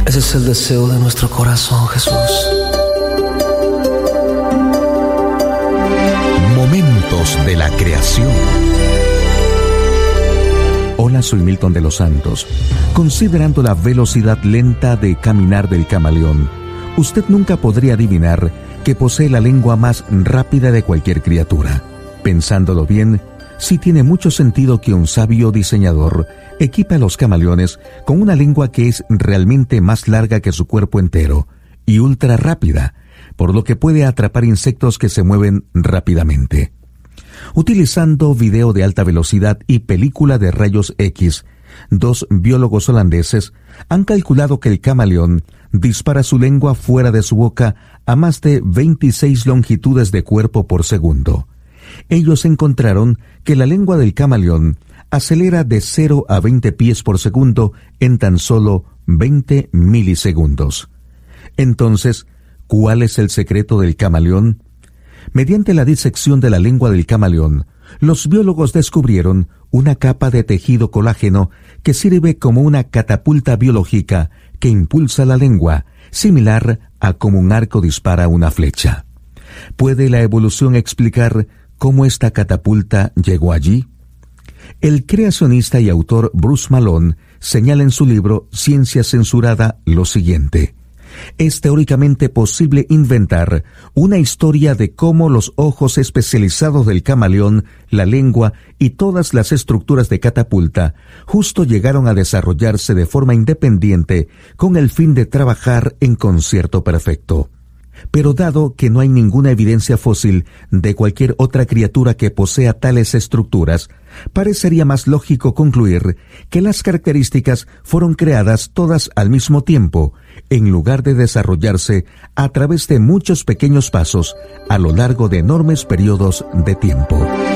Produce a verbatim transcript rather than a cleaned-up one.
Ese es el deseo de nuestro corazón, Jesús. Momentos de la creación. Hola, soy Milton de los Santos. Considerando la velocidad lenta de caminar del camaleón, usted nunca podría adivinar que posee la lengua más rápida de cualquier criatura. Pensándolo bien, sí tiene mucho sentido que un sabio diseñador equipe a los camaleones con una lengua que es realmente más larga que su cuerpo entero y ultra rápida, por lo que puede atrapar insectos que se mueven rápidamente. Utilizando video de alta velocidad y película de rayos X, dos biólogos holandeses han calculado que el camaleón dispara su lengua fuera de su boca a más de veintiséis longitudes de cuerpo por segundo. Ellos encontraron que la lengua del camaleón acelera de cero a veinte pies por segundo en tan solo veinte milisegundos. Entonces, ¿cuál es el secreto del camaleón? Mediante la disección de la lengua del camaleón, los biólogos descubrieron una capa de tejido colágeno que sirve como una catapulta biológica que impulsa la lengua, similar a como un arco dispara una flecha. ¿Puede la evolución explicar cómo esta catapulta llegó allí? El creacionista y autor Bruce Malone señala en su libro Ciencia Censurada lo siguiente: es teóricamente posible inventar una historia de cómo los ojos especializados del camaleón, la lengua y todas las estructuras de catapulta justo llegaron a desarrollarse de forma independiente con el fin de trabajar en concierto perfecto. Pero dado que no hay ninguna evidencia fósil de cualquier otra criatura que posea tales estructuras, parecería más lógico concluir que las características fueron creadas todas al mismo tiempo, en lugar de desarrollarse a través de muchos pequeños pasos a lo largo de enormes periodos de tiempo.